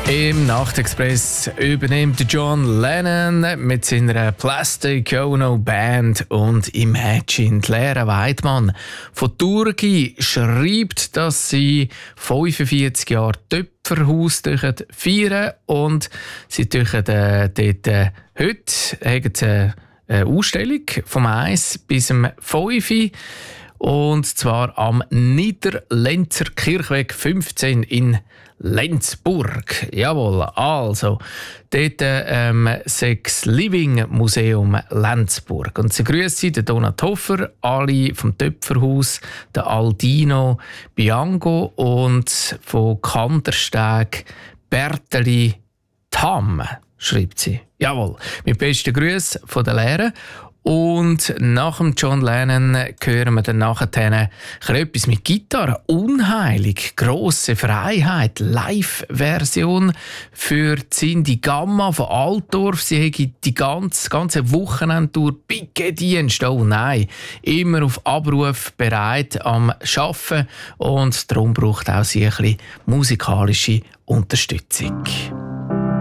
Im Nachtexpress übernimmt John Lennon mit seiner Plastic Ono Band und Imagine. Lera Weidmann von Turgi schreibt, dass sie 45 Jahre Töpferhaus feiern und sie dort heute haben sie eine Ausstellung vom 1 bis zum 5 und zwar am Niederlenzer Kirchweg 15 in Lenzburg. Jawohl, also dort Sex Living Museum Lenzburg. Und sie grüßen den Donat Hoffer, alle vom Töpferhaus, den Aldino Bianco und von Kandersteg Berteli Tam, schreibt sie. Jawohl, mit besten Grüßen von der Lehre. Und nach dem John Lennon hören wir dann nachher etwas mit Gitarre. Unheilig, grosse Freiheit, Live-Version für Cindy Gamma von Altdorf. Sie haben die ganze Wochenende durch Piquet-Dienst. Oh nein, immer auf Abruf bereit am Arbeiten und darum braucht auch sie ein bisschen musikalische Unterstützung.